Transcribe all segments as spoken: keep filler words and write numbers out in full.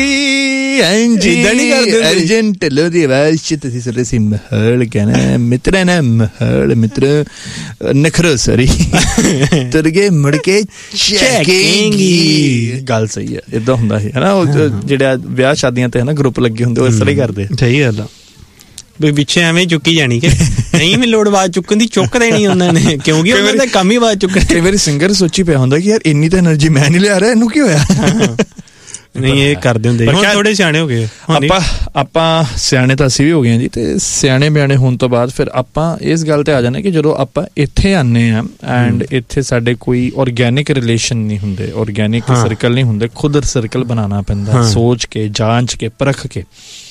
ਅਰਜਨ ਢਿੱਲੋਂ ਦੀ ਆਵਾਜ਼ 'ਚ ਤੁਸੀਂ ਸੁਣ ਰਹੇ ਸੀ ਮਹਲ ਕਹਿਣਾ ਮਿੱਤਰਾਂ ਨਾ ਮਹਲ ਮਿੱਤਰ ਨਖਰੋ ਸਰੀ ਤੁਰ ਗਏ ਮੁੜ ਕੇ ਚੈਕਿੰਗ। ਗੱਲ ਸਹੀ ਹੈ, ਏਦਾਂ ਹੁੰਦਾ ਸੀ ਹਨਾ। ਉਹ ਜਿਹੜਾ ਵਿਆਹ ਸ਼ਾਦੀਆਂ ਤੇ ਹਨਾ ਗਰੁੱਪ ਲੱਗੇ ਹੁੰਦੇ ਉਹ ਇਸ ਤਰ੍ਹਾਂ ਹੀ ਕਰਦੇ। ਸਹੀ ਗੱਲ ਆ ਵੀ ਪਿੱਛੇ ਐਵੇਂ ਚੁੱਕੀ ਜਾਣੀ ਕਿ ਨਹੀਂ ਵੀ ਲੋੜ ਆਵਾਜ਼ ਚੁੱਕਣ ਦੀ ਚੁੱਕ ਦੇਣੀ ਉਹਨਾਂ ਨੇ, ਕਿਉਂਕਿ ਉਹਨਾਂ ਦਾ ਕੰਮ ਹੀ ਆਵਾਜ਼ ਚੁੱਕਣਾ। ਕਈ ਵਾਰੀ ਸਿੰਗਰ ਸੋਚੀ ਪਿਆ ਹੁੰਦਾ ਕਿ ਯਾਰ ਇੰਨੀ ਤਾਂ ਐਨਰਜੀ ਮੈਂ ਨਹੀਂ ਲਿਆ ਰਿਹਾ, ਇਹਨੂੰ ਕੀ ਹੋਇਆ। ਨਹੀਂ ਇਹ ਕਰਦੇ ਹੁੰਦੇ, ਹੁਣ ਥੋੜੇ ਸਿਆਣੇ ਹੋ ਗਏ ਆਪਾਂ। ਆਪਾਂ ਸਿਆਣੇ ਤਾਂ ਅਸੀਂ ਵੀ ਹੋ ਗਏ ਹਾਂ ਜੀ, ਤੇ ਸਿਆਣੇ ਬਿਆਣੇ ਹੋਣ ਤੋਂ ਬਾਅਦ ਫਿਰ ਆਪਾਂ ਇਸ ਗੱਲ ਤੇ ਆ ਜਾਂਦੇ ਕਿ ਜਦੋਂ ਆਪਾਂ ਇੱਥੇ ਆਉਂਦੇ ਹਾਂ ਐਂਡ ਇੱਥੇ ਸਾਡੇ ਕੋਈ ਔਰਗੈਨਿਕ ਰਿਲੇਸ਼ਨ ਨਹੀਂ ਹੁੰਦੇ, ਔਰਗੈਨਿਕ ਸਰਕਲ ਨਹੀਂ ਹੁੰਦੇ, ਖੁਦ ਸਰਕਲ ਬਣਾਉਣਾ ਪੈਂਦਾ ਸੋਚ ਕੇ, ਜਾਂਚ ਕੇ, ਪਰਖ ਕੇ।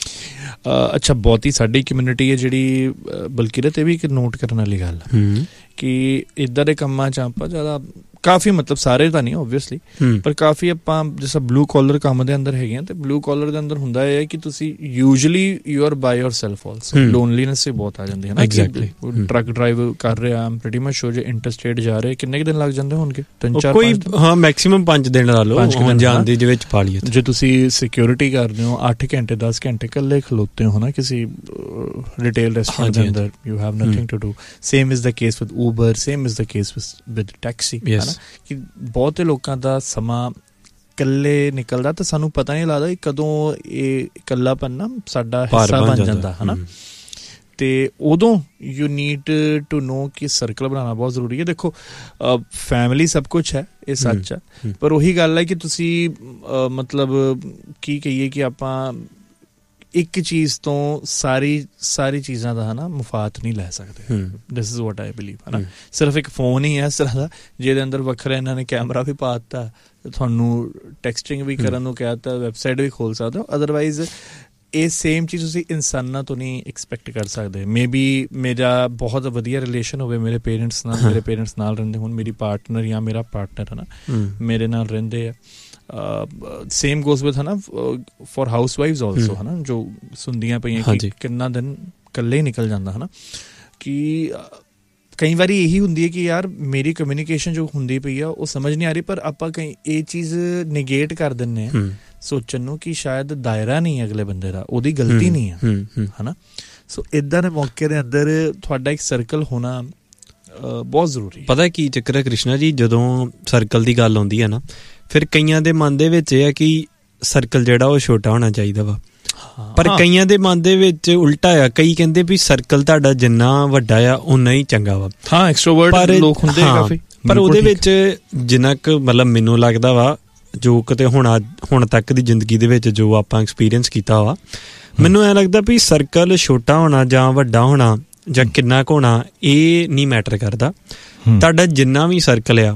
ਅੱਛਾ, ਬਹੁਤੀ ਸਾਡੀ ਕਮਿਊਨਿਟੀ ਹੈ ਜਿਹੜੀ, ਬਲਕਿ ਤੇ ਵੀ ਇੱਕ ਨੋਟ ਕਰਨ ਵਾਲੀ ਗੱਲ ਕਿ ਇੱਦਾਂ ਦੇ ਕੰਮਾਂ 'ਚ ਆਪਾਂ ਜ਼ਿਆਦਾ ਕਾਫੀ, ਮਤਲਬ ਸਾਰੇ ਤਾਂ ਨਹੀਂ ਓਬਵੀਅਸਲੀ, ਪਰ ਕਾਫੀ ਆਪਾਂ ਜਿਸ ਬਲੂ ਕਾਲਰ ਕੰਮ ਦੇ ਅੰਦਰ ਹੈਗੇ ਆ, ਤੇ ਬਲੂ ਕਾਲਰ ਦੇ ਅੰਦਰ ਹੁੰਦਾ ਇਹ ਹੈ ਕਿ ਤੁਸੀਂ usually you R by your self also. Loneliness ਵੀ ਬਹੁਤ ਆ ਜਾਂਦੀ ਹੈ ਨਾ। ਐਗਜ਼ੈਕਟਲੀ। ਟਰੱਕ ਡਰਾਈਵ ਕਰ ਰਿਹਾ, ਆਮ ਪ੍ਰੀਟੀ ਮਚ ਸ਼ੋਰ, ਜੇ ਇੰਟਰਸਟੇਟ ਜਾ ਰਹੇ ਕਿੰਨੇ ਕੁ ਦਿਨ ਲੱਗ ਜਾਂਦੇ ਹੋਣਗੇ? ਤਿੰਨ ਚਾਰ ਕੋਈ, ਹਾਂ ਮੈਕਸੀਮਮ ਪੰਜ ਦਿਨ ਲਾ ਲਓ ਜਾਣ ਦੇ ਵਿੱਚ ਪਾ ਲਈਏ। ਜੇ ਤੁਸੀਂ ਸਿਕਿਉਰਿਟੀ ਕਰਦੇ ਹੋ ਅੱਠ ਘੰਟੇ ਦਸ ਘੰਟੇ ਇਕੱਲੇ ਖਲੋਤੇ ਹੋ ਨਾ ਕਿਸੇ ਰਿਟੇਲ ਰੈਸਟੋਰੈਂਟ ਦੇ ਅੰਦਰ, you have nothing to do. Same is the case with Uber, same is the case with taxi. ਕਿ ਬਹੁਤੇ ਲੋਕਾਂ ਦਾ ਸਮਾਂ ਇਕੱਲੇ ਨਿਕਲਦਾ ਤਾਂ ਸਾਨੂੰ ਪਤਾ ਨਹੀਂ ਲੱਗਦਾ ਕਦੋਂ ਇਹ ਇਕੱਲਾਪਨ ਨਾ ਸਾਡਾ ਹਿੱਸਾ ਬਣ ਜਾਂਦਾ ਹੈ ਨਾ। ਤੇ ਉਦੋਂ ਯੂ ਨੀਡ ਟੂ ਨੋ ਕਿ ਸਰਕਲ ਬਣਾਉਣਾ ਬਹੁਤ ਜ਼ਰੂਰੀ ਹੈ। ਦੇਖੋ ਫੈਮਿਲੀ ਸਭ ਕੁਛ ਹੈ, ਇਹ ਸੱਚ ਹੈ, ਪਰ ਉਹੀ ਗੱਲ ਹੈ ਕਿ ਤੁਸੀਂ ਮਤਲਬ ਕੀ ਕਹੀਏ ਕਿ ਆਪਾਂ ਇੱਕ ਚੀਜ਼ ਤੋਂ ਸਾਰੀ ਸਾਰੀ ਚੀਜ਼ਾਂ ਦਾ ਹੈ ਨਾ ਮੁਫਾਤ ਨਹੀਂ ਲੈ ਸਕਦੇ। This is what I believe ਹੈ ਨਾ। ਸਿਰਫ ਇੱਕ ਫੋਨ ਹੀ ਹੈ ਇਸ ਤਰ੍ਹਾਂ ਦਾ ਜਿਹਦੇ ਅੰਦਰ ਵੱਖਰਾ ਇਹਨਾਂ ਨੇ ਕੈਮਰਾ ਵੀ ਪਾ ਦਿੱਤਾ, ਤੁਹਾਨੂੰ ਟੈਕਸਟਿੰਗ ਵੀ ਕਰਨ ਨੂੰ ਕਹਿ ਦਿੱਤਾ, ਵੈਬਸਾਈਟ ਵੀ ਖੋਲ੍ਹ ਸਕਦੇ ਹੋ। ਅਦਰਵਾਈਜ਼ ਇਹ ਸੇਮ ਚੀਜ਼ ਤੁਸੀਂ ਇਨਸਾਨਾਂ ਤੋਂ ਨਹੀਂ ਐਕਸਪੈਕਟ ਕਰ ਸਕਦੇ। ਮੇ ਬੀ ਮੇਰਾ ਬਹੁਤ ਵਧੀਆ ਰਿਲੇਸ਼ਨ ਹੋਵੇ ਮੇਰੇ ਪੇਰੈਂਟਸ ਨਾਲ, ਮੇਰੇ ਪੇਰੈਂਟਸ ਨਾਲ ਰਹਿੰਦੇ ਹੁਣ, ਮੇਰੀ ਪਾਰਟਨਰ ਜਾਂ ਮੇਰਾ ਪਾਰਟਨਰ ਹੈ ਨਾ ਮੇਰੇ ਨਾਲ ਰਹਿੰਦੇ ਆ। ਸੇਮ ਗੋਜ਼ ਵਿਦ ਹੈ ਨਾ ਫॉर ਹਾਊਸ ਵਾਈਫਸ ਆਲਸੋ ਹੈ ਨਾ, ਜੋ ਸੁਣਦੀਆਂ ਪਈਆਂ ਕਿ ਕਿੰਨਾ ਦਿਨ ਇਕੱਲੇ ਹੀ ਨਿਕਲ ਜਾਂਦਾ ਹੈ ਨਾ। ਕਿ ਕਈ ਵਾਰੀ ਇਹੀ ਹੁੰਦੀ ਹੈ ਕਿ ਯਾਰ ਮੇਰੀ ਕਮਿਊਨੀਕੇਸ਼ਨ ਜੋ ਹੁੰਦੀ ਪਈ ਆ ਉਹ ਸਮਝ ਨਹੀਂ ਆ ਰਹੀ, ਪਰ ਆਪਾਂ ਕਈ ਇਹ ਚੀਜ਼ ਨਿਗੇਟ ਕਰ ਦਿੰਦੇ ਹਾਂ ਸੋਚਣ ਨੂੰ ਕਿ ਸ਼ਾਇਦ ਦਾਇਰਾ ਨਹੀਂ ਅਗਲੇ ਬੰਦੇ ਦਾ, ਉਹਦੀ ਗਲਤੀ ਨਹੀਂ ਆ ਹੈ ਨਾ। ਸੋ ਇੱਦਾਂ ਦੇ ਮੌਕੇ ਦੇ ਅੰਦਰ ਤੁਹਾਡਾ ਇੱਕ ਸਰਕਲ ਹੋਣਾ ਬਹੁਤ ਜ਼ਰੂਰੀ। ਪਤਾ ਕੀ ਚੱਕਰ ਹੈ ਕ੍ਰਿਸ਼ਨਾ ਜੀ, ਜਦੋਂ ਸਰਕਲ ਦੀ ਗੱਲ ਆਉਂਦੀ ਹੈ ਨਾ, ਫਿਰ ਕਈਆਂ ਦੇ ਮਨ ਦੇ ਵਿੱਚ ਇਹ ਹੈ ਕਿ ਸਰਕਲ ਜਿਹੜਾ ਉਹ ਛੋਟਾ ਹੋਣਾ ਚਾਹੀਦਾ ਵਾ, ਪਰ ਕਈਆਂ ਦੇ ਮਨ ਦੇ ਵਿੱਚ ਉਲਟਾ ਆ। ਕਈ ਕਹਿੰਦੇ ਵੀ ਸਰਕਲ ਤੁਹਾਡਾ ਜਿੰਨਾ ਵੱਡਾ ਆ ਉਨਾ ਹੀ ਚੰਗਾ ਵਾ। ਹਾਂ, ਐਕਸਟਰੋਵਰਟ ਲੋਕ ਹੁੰਦੇ ਕਾਫੀ, ਪਰ ਉਹਦੇ ਵਿੱਚ ਜਿੰਨਾ ਕੁ ਮਤਲਬ ਮੈਨੂੰ ਲੱਗਦਾ ਵਾ, ਜੋ ਕਿਤੇ ਹੁਣ ਹੁਣ ਤੱਕ ਦੀ ਜ਼ਿੰਦਗੀ ਦੇ ਵਿੱਚ ਜੋ ਆਪਾਂ ਐਕਸਪੀਰੀਅੰਸ ਕੀਤਾ ਵਾ, ਮੈਨੂੰ ਐਂ ਲੱਗਦਾ ਵੀ ਸਰਕਲ ਛੋਟਾ ਹੋਣਾ ਜਾਂ ਵੱਡਾ ਹੋਣਾ ਜਾਂ ਕਿੰਨਾ ਕੁ ਹੋਣਾ ਇਹ ਨਹੀਂ ਮੈਟਰ ਕਰਦਾ। ਤੁਹਾਡਾ ਜਿੰਨਾ ਵੀ ਸਰਕਲ ਆ,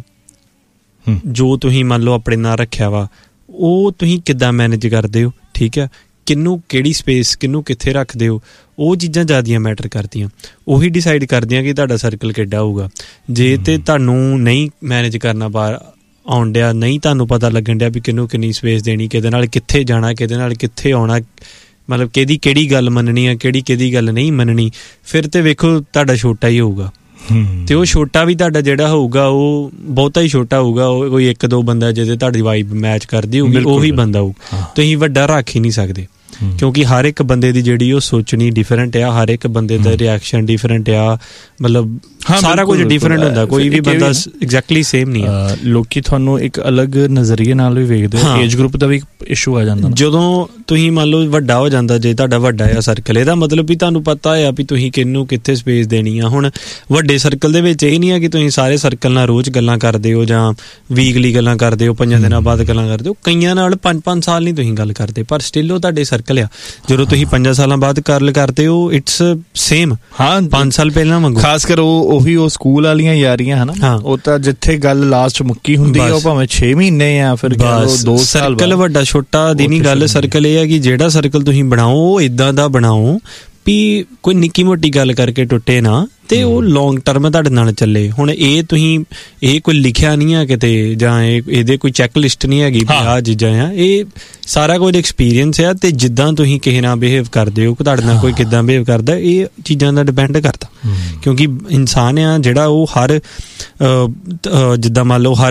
ਜੋ ਤੁਸੀਂ ਮੰਨ ਲਓ ਆਪਣੇ ਨਾਲ ਰੱਖਿਆ ਵਾ, ਉਹ ਤੁਸੀਂ ਕਿੱਦਾਂ ਮੈਨੇਜ ਕਰਦੇ ਹੋ, ਠੀਕ ਹੈ, ਕਿਹਨੂੰ ਕਿਹੜੀ ਸਪੇਸ, ਕਿਹਨੂੰ ਕਿੱਥੇ ਰੱਖਦੇ ਹੋ, ਉਹ ਚੀਜ਼ਾਂ ਜ਼ਿਆਦੀਆਂ ਮੈਟਰ ਕਰਦੀਆਂ। ਉਹੀ ਡਿਸਾਈਡ ਕਰਦੀਆਂ ਕਿ ਤੁਹਾਡਾ ਸਰਕਲ ਕਿੱਡਾ ਹੋਊਗਾ। ਜੇ ਤੇ ਤੁਹਾਨੂੰ ਨਹੀਂ ਮੈਨੇਜ ਕਰਨਾ ਬਾਹਰ ਆਉਣ ਡਿਆ, ਨਹੀਂ ਤੁਹਾਨੂੰ ਪਤਾ ਲੱਗਣ ਡਿਆ ਵੀ ਕਿਹਨੂੰ ਕਿੰਨੀ ਸਪੇਸ ਦੇਣੀ, ਕਿਹਦੇ ਨਾਲ ਕਿੱਥੇ ਜਾਣਾ, ਕਿਹਦੇ ਨਾਲ ਕਿੱਥੇ ਆਉਣਾ, ਮਤਲਬ ਕਿਹਦੀ ਕਿਹੜੀ ਗੱਲ ਮੰਨਣੀ ਆ, ਕਿਹੜੀ ਕਿਹਦੀ ਗੱਲ ਨਹੀਂ ਮੰਨਣੀ, ਫਿਰ ਤੇ ਵੇਖੋ ਤੁਹਾਡਾ ਛੋਟਾ ਹੀ ਹੋਊਗਾ। ਤੇ ਉਹ ਛੋਟਾ ਵੀ ਤੁਹਾਡਾ ਜਿਹੜਾ ਹੋਊਗਾ ਉਹ ਬਹੁਤਾ ਹੀ ਛੋਟਾ ਹੋਊਗਾ। ਉਹ ਕੋਈ ਇੱਕ ਦੋ ਬੰਦਾ ਜਿਹਦੇ ਤੁਹਾਡੀ ਵਾਈਬ ਮੈਚ ਕਰਦੀ ਹੋਊਗੀ ਉਹੀ ਬੰਦਾ ਹੋਊ। ਤੁਸੀਂ ਵੱਡਾ ਰੱਖ ਹੀ ਨਹੀਂ ਸਕਦੇ, ਕਿਉਂਕਿ ਹਰ ਇੱਕ ਬੰਦੇ ਦੀ ਜਿਹੜੀ ਉਹ ਸੋਚਣੀ ਡਿਫਰੈਂਟ ਆ, ਹਰ ਇੱਕ ਬੰਦੇ ਦਾ ਰਿਐਕਸ਼ਨ ਡਿਫਰੈਂਟ ਆ, ਮਤਲਬ ਸਾਰਾ ਕੁਝ ਡਿਫਰੈਂਟ ਹੁੰਦਾ, ਕੋਈ ਵੀ ਬੰਦਾ ਐਗਜ਼ੈਕਟਲੀ ਸੇਮ ਨਹੀਂ ਆ। ਲੋਕੀ ਤੁਹਾਨੂੰ ਇੱਕ ਅਲੱਗ ਨਜ਼ਰੀਏ ਨਾਲ ਵੀ ਵੇਖਦੇ ਆ, ਏਜ ਗਰੁੱਪ ਦਾ ਵੀ ਇਸ਼ੂ ਆ ਜਾਂਦਾ। ਜਦੋਂ ਤੁਸੀਂ ਮੰਨ ਲਓ ਵੱਡਾ ਹੋ ਜਾਂਦਾ, ਜੇ ਤੁਹਾਡਾ ਵੱਡਾ ਆ ਸਰਕਲ, ਇਹਦਾ ਮਤਲਬ ਵੀ ਤੁਹਾਨੂੰ ਪਤਾ ਆ ਵੀ ਤੁਸੀਂ ਕਿਹਨੂੰ ਕਿੱਥੇ ਸਪੇਸ ਦੇਣੀ ਆ। ਹੁਣ ਵੱਡੇ ਸਰਕਲ ਦੇ ਵਿੱਚ ਇਹ ਨਹੀਂ ਆ ਕਿ ਤੁਸੀਂ ਸਾਰੇ ਸਰਕਲ ਨਾਲ ਰੋਜ਼ ਗੱਲਾਂ ਕਰਦੇ ਹੋ ਜਾਂ ਵੀਕਲੀ ਗੱਲਾਂ ਕਰਦੇ ਹੋ, ਪੰਜਾਂ ਦਿਨਾਂ ਬਾਅਦ ਗੱਲਾਂ ਕਰਦੇ ਹੋ। ਕਈਆਂ ਨਾਲ ਪੰਜ ਪੰਜ ਸਾਲ ਨਹੀਂ ਤੁਸੀਂ ਗੱਲ ਕਰਦੇ, ਪਰ ਸਟਿਲ ਉਹ ਤੁਹਾਡੇ ਸਰਕਲ ਆ। ਜਦੋਂ ਤੁਸੀਂ ਪੰਜਾਂ ਸਾਲਾਂ ਬਾਅਦ ਗੱਲ ਕਰਦੇ ਹੋ, ਇਟਸ ਸੇਮ ਹਾਂ ਪੰਜ ਸਾਲ ਪਹਿਲਾਂ ਵਾਂਗੂ। ਖਾਸ ਕਰ ਉਹ ਉਹੀ ਉਹ ਸਕੂਲ ਵਾਲੀਆਂ ਯਾਰੀਆਂ ਹੈ ਨਾ, ਉਹ ਤਾਂ ਜਿੱਥੇ ਗੱਲ ਲਾਸਟ ਮੁੱਕੀ ਹੁੰਦੀ ਆ ਉਹ ਭਾਵੇਂ ਛੇ ਮਹੀਨੇ ਆ ਫਿਰ ਦੋ ਸਾਲ। ਸਰਕਲ ਵੱਡਾ ਛੋਟਾ ਦੀ ਨਹੀਂ ਗੱਲ, ਸਰਕਲ ਇਹ ਹੈ ਕਿ ਜਿਹੜਾ ਸਰਕਲ ਤੁਸੀਂ ਬਣਾਓ ਉਹ ਇੱਦਾਂ ਦਾ ਬਣਾਓ ਵੀ ਕੋਈ ਨਿੱਕੀ ਮੋਟੀ ਗੱਲ ਕਰਕੇ ਟੁੱਟੇ ਨਾ, ਤੇ ਉਹ ਲੌਂਗ ਟਰਮ ਤੁਹਾਡੇ ਨਾਲ ਚੱਲੇ। ਹੁਣ ਇਹ ਤੁਸੀਂ ਇਹ ਕੋਈ ਲਿਖਿਆ ਨਹੀਂ ਆ ਕਿਤੇ, ਜਾਂ ਇਹ ਇਹਦੇ ਕੋਈ ਚੈੱਕ ਲਿਸਟ ਨਹੀਂ ਹੈਗੀ ਵੀ ਆਹ ਚੀਜ਼ਾਂ ਆ, ਇਹ ਸਾਰਾ ਕੁਝ ਐਕਸਪੀਰੀਅੰਸ ਆ। ਤੇ ਜਿੱਦਾਂ ਤੁਸੀਂ ਕਿਸੇ ਨਾਲ ਬਿਹੇਵ ਕਰਦੇ ਹੋ, ਤੁਹਾਡੇ ਨਾਲ ਕੋਈ ਕਿੱਦਾਂ ਬਿਹੇਵ ਕਰਦਾ, ਇਹ ਚੀਜ਼ਾਂ ਦਾ ਡਿਪੈਂਡ ਕਰਦਾ। ਕਿਉਂਕਿ ਇਨਸਾਨ ਆ ਜਿਹੜਾ ਉਹ ਹਰ ਜਿੱਦਾਂ ਮੰਨ ਲਓ ਹਰ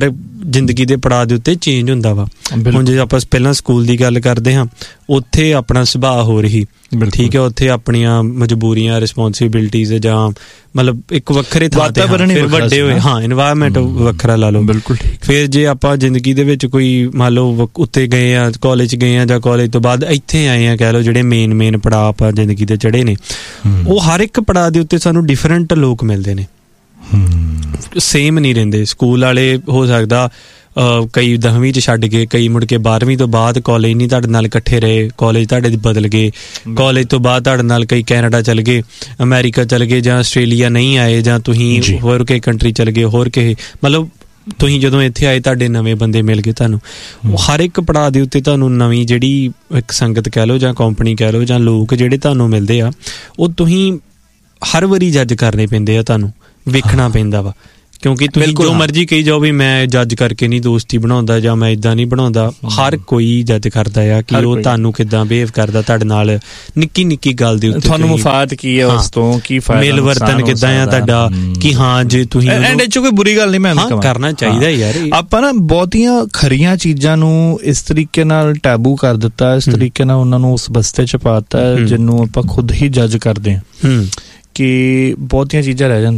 ਜ਼ਿੰਦਗੀ ਦੇ ਪੜਾਅ ਦੇ ਉੱਤੇ ਚੇਂਜ ਹੁੰਦਾ ਵਾ। ਹੁਣ ਜੇ ਆਪਾਂ ਪਹਿਲਾਂ ਸਕੂਲ ਦੀ ਗੱਲ ਕਰਦੇ ਹਾਂ, ਉੱਥੇ ਆਪਣਾ ਸੁਭਾਅ ਹੋ ਰਹੀ, ਠੀਕ ਹੈ, ਉੱਥੇ ਆਪਣੀਆਂ ਮਜਬੂਰੀਆਂ, ਰਿਸਪੌਂਸਿਬਿਲਿਟੀਜ਼ ਜਾਂ ਮਤਲਬ ਇੱਕ ਵੱਖਰੇ ਥਾਂ ਤੇ ਫਿਰ ਵੱਡੇ ਹੋਏ, ਹਾਂ ਇਨਵਾਇਰਮੈਂਟ ਵੱਖਰਾ ਲਾ ਲਓ। ਬਿਲਕੁਲ। ਫਿਰ ਜੇ ਆਪਾਂ ਜ਼ਿੰਦਗੀ ਦੇ ਵਿੱਚ ਕੋਈ ਮੰਨ ਲਓ ਉੱਤੇ ਗਏ ਆ, ਕਾਲਜ ਗਏ ਆ, ਜਾਂ ਕਾਲਜ ਤੋਂ ਬਾਅਦ ਇੱਥੇ ਆਏ ਆ, ਕਹਿ ਲਓ ਜਿਹੜੇ ਮੇਨ ਮੇਨ ਪੜਾਅ ਆਪਾਂ ਜ਼ਿੰਦਗੀ ਦੇ ਚੜ੍ਹੇ ਨੇ, ਉਹ ਹਰ ਇੱਕ ਪੜਾਅ ਦੇ ਉੱਤੇ ਸਾਨੂੰ ਡਿਫਰੈਂਟ ਲੋਕ ਮਿਲਦੇ ਨੇ, ਸੇਮ ਨਹੀਂ ਰਹਿੰਦੇ। ਸਕੂਲ ਵਾਲੇ ਹੋ ਸਕਦਾ ਕਈ ਦਸਵੀਂ 'ਚ ਛੱਡ ਗਏ, ਕਈ ਮੁੜ ਕੇ ਬਾਰ੍ਹਵੀਂ ਤੋਂ ਬਾਅਦ ਕਾਲਜ ਨਹੀਂ ਤੁਹਾਡੇ ਨਾਲ ਇਕੱਠੇ ਰਹੇ, ਕਾਲਜ ਤੁਹਾਡੇ ਬਦਲ ਗਏ, ਕਾਲਜ ਤੋਂ ਬਾਅਦ ਤੁਹਾਡੇ ਨਾਲ ਕਈ ਕੈਨੇਡਾ ਚਲ ਗਏ, ਅਮੈਰੀਕਾ ਚਲ ਗਏ, ਜਾਂ ਆਸਟ੍ਰੇਲੀਆ ਨਹੀਂ ਆਏ, ਜਾਂ ਤੁਸੀਂ ਹੋਰ ਕਿਸੇ ਕੰਟਰੀ ਚਲ ਗਏ, ਹੋਰ ਕਿਸੇ ਮਤਲਬ ਤੁਸੀਂ ਜਦੋਂ ਇੱਥੇ ਆਏ ਤੁਹਾਡੇ ਨਵੇਂ ਬੰਦੇ ਮਿਲ ਗਏ ਤੁਹਾਨੂੰ। ਹਰ ਇੱਕ ਪੜਾਅ ਦੇ ਉੱਤੇ ਤੁਹਾਨੂੰ ਨਵੀਂ ਜਿਹੜੀ ਇੱਕ ਸੰਗਤ ਕਹਿ ਲਓ ਜਾਂ ਕੰਪਨੀ ਕਹਿ ਲਓ ਜਾਂ ਲੋਕ ਜਿਹੜੇ ਤੁਹਾਨੂੰ ਮਿਲਦੇ ਆ, ਉਹ ਤੁਸੀਂ ਹਰ ਵਾਰੀ ਜੱਜ ਕਰਨੇ ਪੈਂਦੇ ਆ, ਤੁਹਾਨੂੰ ਵੇਖਣਾ ਪੈਂਦਾ ਵਾ। ਕਿਉਂਕਿ ਤੁਸੀਂ ਜੋ ਮਰਜ਼ੀ ਕਹੀ ਜਾਓ ਵੀ ਮੈਂ ਜੱਜ ਕਰਕੇ ਨਹੀਂ ਦੋਸਤੀ ਬਣਾਉਂਦਾ ਜਾਂ ਮੈਂ ਇੱਦਾਂ ਨਹੀਂ ਬਣਾਉਂਦਾ, ਹਰ ਕੋਈ ਜੱਜ ਕਰਦਾ ਆ ਕਿ ਉਹ ਤੁਹਾਨੂੰ ਕਿੱਦਾਂ ਬਿਹੇਵ ਕਰਦਾ ਤੁਹਾਡੇ ਨਾਲ, ਨਿੱਕੀ ਨਿੱਕੀ ਗੱਲ ਦੇ ਉੱਤੇ ਤੁਹਾਨੂੰ ਮੁਫਾਦ ਕੀ ਹੈ ਉਸ ਤੋਂ, ਕੀ ਫਾਇਦਾ, ਮਿਲ ਵਰਤਨ ਕਿੱਦਾਂ ਆ ਤੁਹਾਡਾ, ਕਿ ਹਾਂ ਜੇ ਤੁਸੀਂ ਐਂਡ ਇਹ 'ਚ ਕੋਈ ਬੁਰੀ ਗੱਲ ਨਹੀਂ ਮੈਂ ਕਹਾਂ, ਕਰਨਾ ਚਾਹੀਦਾ ਯਾਰ। ਆਪਾਂ ਨਾ ਬਹੁਤੀਆਂ ਖਰੀਆਂ ਚੀਜ਼ਾਂ ਨੂੰ ਇਸ ਤਰੀਕੇ ਨਾਲ ਟੈਬੂ ਕਰ ਦਿੱਤਾ, ਇਸ ਤਰੀਕੇ ਨਾਲ ਉਹਨਾਂ ਨੂੰ ਉਸ ਬਸਤੇ 'ਚ ਪਾਤਾ ਜਿਹਨੂੰ ਆਪਾਂ ਖੁਦ ਹੀ ਜੱਜ ਕਰਦੇ ਹਾਂ ਕਿ ਬਹੁਤੀਆਂ ਚੀਜ਼ਾਂ ਰਹਿ ਜਾਂਦੀਆਂ।